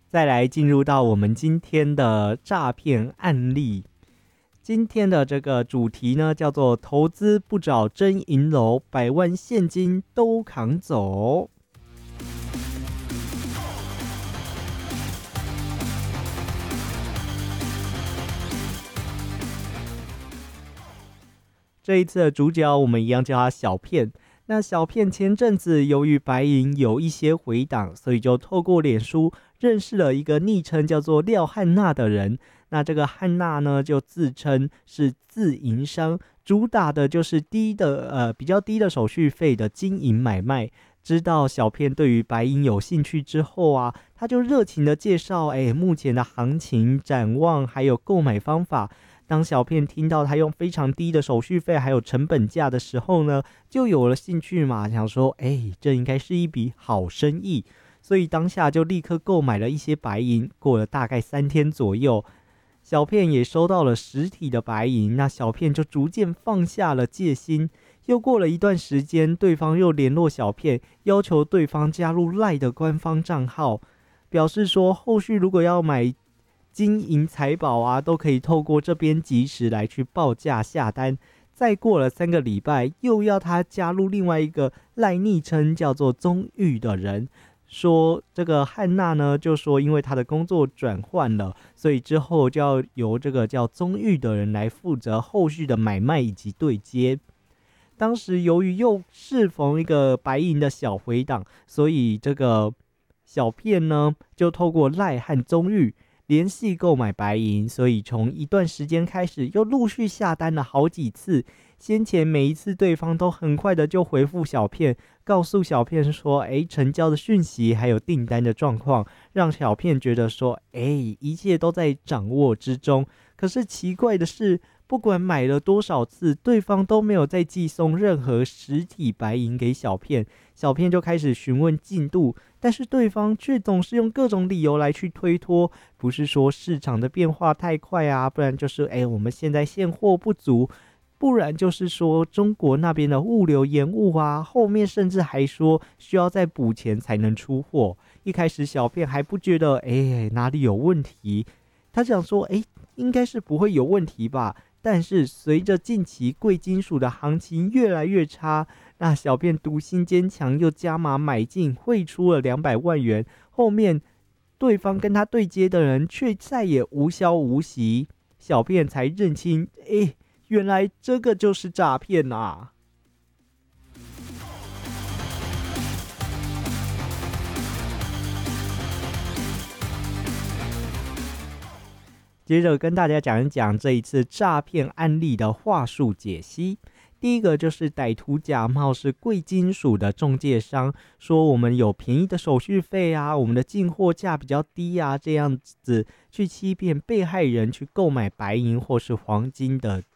再来进入到我们今天的诈骗案例。今天的这个主题呢，叫做投资不找真银楼，100万现金都扛走。这一次的主角我们一样叫他小片。那小片前阵子由于白银有一些回档，所以就透过脸书认识了一个昵称叫做廖汉娜的人。那这个汉娜呢，就自称是自营商，主打的就是比较低的手续费的金银买卖。知道小片对于白银有兴趣之后啊，他就热情的介绍目前的行情展望还有购买方法。当小片听到他用非常低的手续费还有成本价的时候呢，就有了兴趣嘛，想说这应该是一笔好生意，所以当下就立刻购买了一些白银。过了大概3天左右，小片也收到了实体的白银，那小片就逐渐放下了戒心。又过了一段时间，对方又联络小片，要求对方加入 LINE 的官方账号，表示说后续如果要买金银财宝啊，都可以透过这边即时来去报价下单。再过了3个礼拜，又要他加入另外一个赖昵称叫做宗玉的人，说这个汉娜呢，就说因为他的工作转换了，所以之后就要由这个叫宗玉的人来负责后续的买卖以及对接。当时由于又适逢一个白银的小回档，所以这个小片呢就透过赖和宗玉联系购买白银，所以从一段时间开始又陆续下单了好几次。先前每一次对方都很快的就回复小片，告诉小片说成交的讯息还有订单的状况，让小片觉得说一切都在掌握之中。可是奇怪的是，不管买了多少次，对方都没有再寄送任何实体白银给小片。小片就开始询问进度，但是对方却总是用各种理由来去推脱，不是说市场的变化太快啊，不然就是我们现在现货不足，不然就是说中国那边的物流延误啊，后面甚至还说需要再补钱才能出货。一开始小片还不觉得哪里有问题，他想说应该是不会有问题吧。但是随着近期贵金属的行情越来越差，那小片独心坚强，又加码买进，汇出了200万元。后面对方跟他对接的人却再也无消无息，小片才认清，原来这个就是诈骗啊！接着跟大家讲一讲这一次诈骗案例的话术解析。第一个就是歹徒假冒是贵金属的中介商，说我们有便宜的手续费啊，我们的进货价比较低啊，这样子去欺骗被害人去购买白银或是黄金的